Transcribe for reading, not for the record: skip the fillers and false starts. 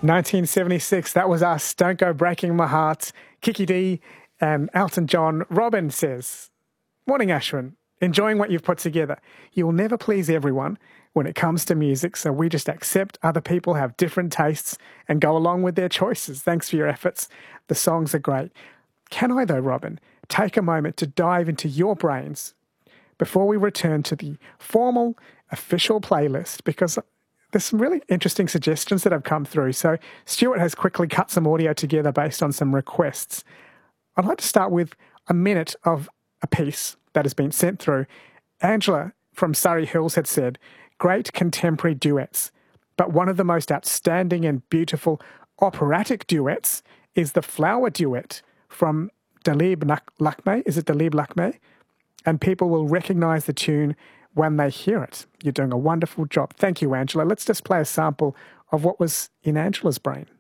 1976, that was us. Don't Go Breaking My Heart. Kiki D and Elton John. Robin says, morning, Ashwin. Enjoying what you've put together. You'll never please everyone when it comes to music, so we just accept other people have different tastes and go along with their choices. Thanks for your efforts. The songs are great. Can I, though, Robin, take a moment to dive into your brains before we return to the formal, official playlist? Because there's some really interesting suggestions that have come through. So Stuart has quickly cut some audio together based on some requests. I'd like to start with a minute of a piece that has been sent through. Angela from Surrey Hills had said, great contemporary duets, but one of the most outstanding and beautiful operatic duets is the Flower Duet from Dalib Lakhmi. Is it Dalib Lakhmi? And people will recognise the tune when they hear it. You're doing a wonderful job. Thank you, Angela. Let's just play a sample of what was in Angela's brain.